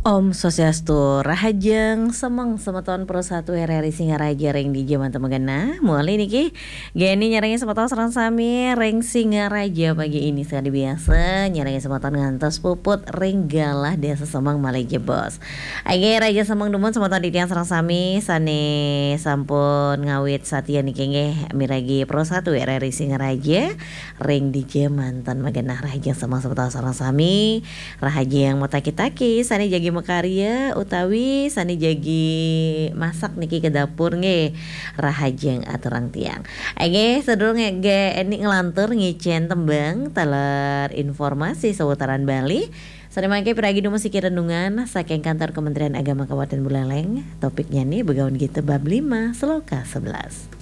Om Swastiastu, Rahajeng Semeng Semeton Persatu RRI Singaraja Reng di Jaman Temegana. Mulai niki Geni nyarengnya semeton serang sami Reng Singaraja pagi ini sekali biasa nyarengnya semeton ngantos puput Reng Galah Desa Semang Malayja Bos. Age Raja Semang Dumon semeton ditiang serang sami sane sampun ngawit satya niki nggih miragi Persatu RRI Singaraja Reng di Jaman Temegana. Rahajeng Semang semeton serang sami Rahajeng Motakitaki sane jagi makarya utawi sani jagi masak niki ke dapur nge rahajeng aturang tiang. Ege sedurung ge enik ngelantur ngicen tembang taler informasi seputaran Bali. Sani mangke piragi du musik renungan saking kantor Kementerian Agama Kabupaten Buleleng. Topiknya nih begawan gitu bab 5 Seloka 11.